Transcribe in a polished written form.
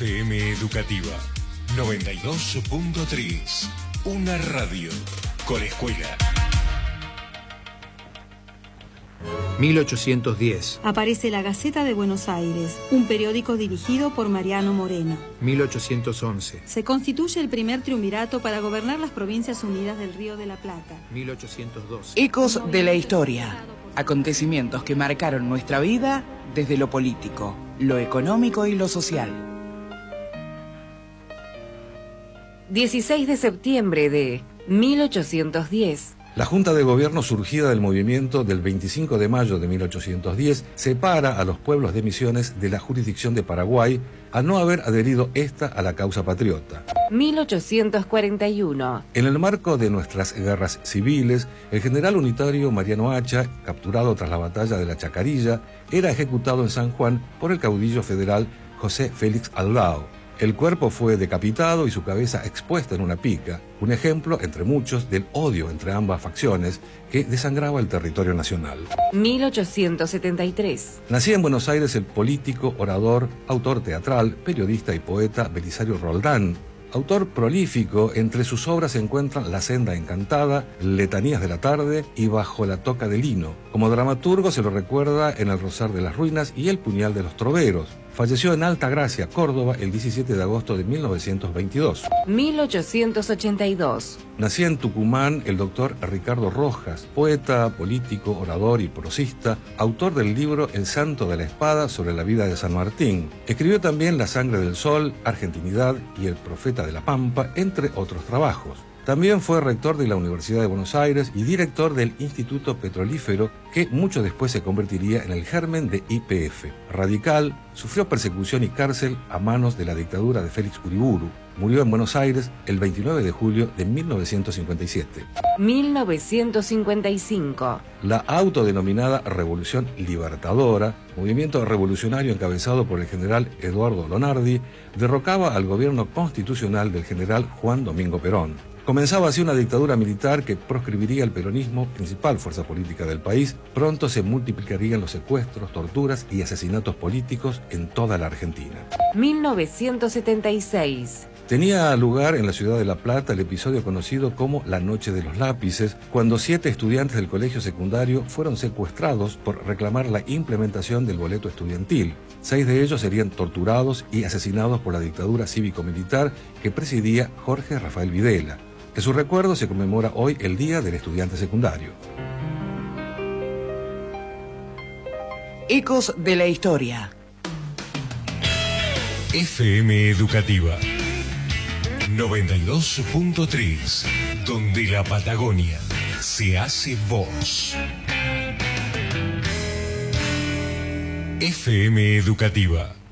FM Educativa 92.3. Una radio con escuela. 1810. Aparece La Gaceta de Buenos Aires, un periódico dirigido por Mariano Moreno. 1811. Se constituye el primer triunvirato para gobernar las Provincias Unidas del Río de la Plata. 1812. Ecos de la historia. Acontecimientos que marcaron nuestra vida desde lo político, lo económico y lo social. 16 de septiembre de 1810. La Junta de Gobierno, surgida del movimiento del 25 de mayo de 1810, separa a los pueblos de Misiones de la jurisdicción de Paraguay al no haber adherido esta a la causa patriota. 1841. En el marco de nuestras guerras civiles, el general unitario Mariano Hacha, capturado tras la batalla de la Chacarilla, era ejecutado en San Juan por el caudillo federal José Félix Aldao. El cuerpo fue decapitado y su cabeza expuesta en una pica, un ejemplo, entre muchos, del odio entre ambas facciones que desangraba el territorio nacional. 1873. Nacía en Buenos Aires el político, orador, autor teatral, periodista y poeta Belisario Roldán. Autor prolífico, entre sus obras se encuentran La Senda Encantada, Letanías de la Tarde y Bajo la Toca de Lino. Como dramaturgo se lo recuerda en El Rosar de las Ruinas y El Puñal de los Troveros. Falleció en Altagracia, Córdoba, el 17 de agosto de 1922. 1882. Nacía en Tucumán el doctor Ricardo Rojas, poeta, político, orador y prosista, autor del libro El Santo de la Espada sobre la vida de San Martín. Escribió también La Sangre del Sol, Argentinidad y El Profeta de la Pampa, entre otros trabajos. También fue rector de la Universidad de Buenos Aires y director del Instituto Petrolífero, que mucho después se convertiría en el germen de YPF. Radical, sufrió persecución y cárcel a manos de la dictadura de Félix Uriburu. Murió en Buenos Aires el 29 de julio de 1957. 1955. La autodenominada Revolución Libertadora, movimiento revolucionario encabezado por el general Eduardo Lonardi, derrocaba al gobierno constitucional del general Juan Domingo Perón. Comenzaba así una dictadura militar que proscribiría el peronismo, principal fuerza política del país. Pronto se multiplicarían los secuestros, torturas y asesinatos políticos en toda la Argentina. 1976. Tenía lugar en la ciudad de La Plata el episodio conocido como La Noche de los Lápices, cuando 7 estudiantes del colegio secundario fueron secuestrados por reclamar la implementación del boleto estudiantil. 6 de ellos serían torturados y asesinados por la dictadura cívico-militar que presidía Jorge Rafael Videla. En su recuerdo se conmemora hoy el Día del Estudiante Secundario. Ecos de la historia. FM Educativa 92.3, donde la Patagonia se hace voz. FM Educativa